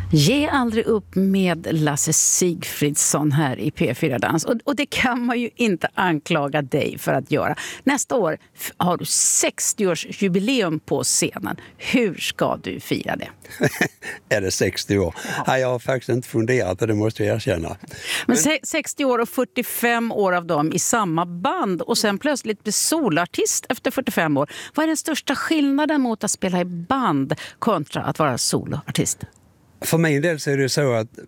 Ge aldrig upp med Lasse Sigfridsson här i P4 Dans. Och det kan man ju inte anklaga dig för att göra. Nästa år har du 60-årsjubileum på scenen. Hur ska du fira det? Är det 60 år? Ja, jag har faktiskt inte funderat på det, måste jag erkänna. Men 60 år och 45 år av dem i samma band och sen plötsligt bli solartist efter 45 år. Vad är den största skillnaden mot att spela i band kontra att vara soloartist? För min del så är det så att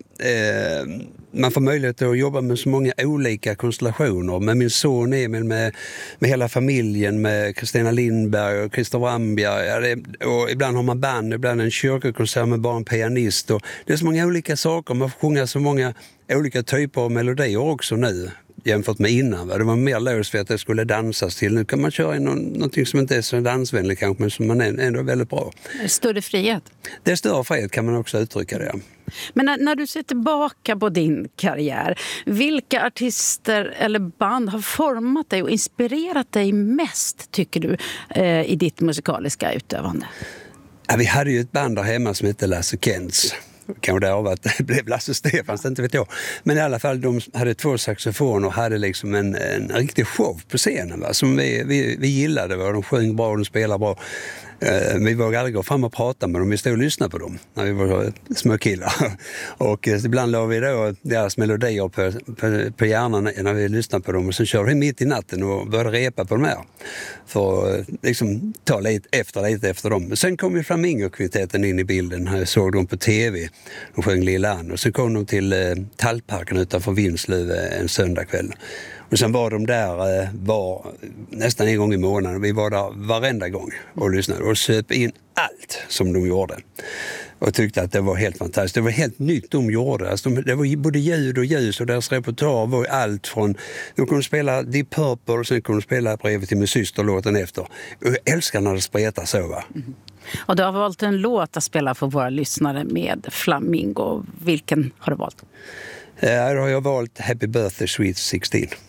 man får möjlighet att jobba med så många olika konstellationer. Med min son Emil, med hela familjen, med Kristina Lindberg och Christer Wambia. Och ibland har man band, ibland en kyrkokonsert med bara en pianist. Och det är så många olika saker, man får sjunga så många olika typer av melodier också nu. Jämfört med innan. Det var mer låst för att det skulle dansas till. Nu kan man köra in någonting som inte är så dansvänligt kanske, men som man är ändå väldigt bra. Större frihet? Det är större frihet, kan man också uttrycka det. Men när du ser tillbaka på din karriär, vilka artister eller band har format dig och inspirerat dig mest, tycker du, i ditt musikaliska utövande? Ja, vi hade ju ett band där hemma som hette Lasse Kents. Kanske det av att det blev Lasse Stefans, inte vet jag. Men i alla fall, de hade 2 saxofoner och hade liksom en riktig show på scenen, va? Som vi gillade. Va? De sjöng bra och de spelade bra. Vi vågade aldrig gå fram och prata med dem. Vi stod och lyssnade på dem när vi var små killar. Och ibland la vi då deras melodier på hjärnan när vi lyssnade på dem. Och sen körde vi mitt i natten och började repa på dem här. För att liksom ta lite efter dem. Sen kom ju Flamingo-kvintetten in i bilden. Jag såg dem på tv. De sjöng Lilla Ann. Och så kom de till Tallparken utanför Vinslöv en söndagkväll. Och sen var de där nästan en gång i månaden. Vi var där varenda gång och lyssnade och söp in allt som de gjorde. Och tyckte att det var helt fantastiskt. Det var helt nytt de gjorde. Alltså det var både ljud och ljus och deras repertoar var allt från... De kunde spela Deep Purple och sen kunde de spela Brevet till min syster låten efter. Och jag älskar när det spretar så, va? Mm. Och du har valt en låt att spela för våra lyssnare med Flamingo. Vilken har du valt? Då har jag valt Happy Birthday Sweet 16.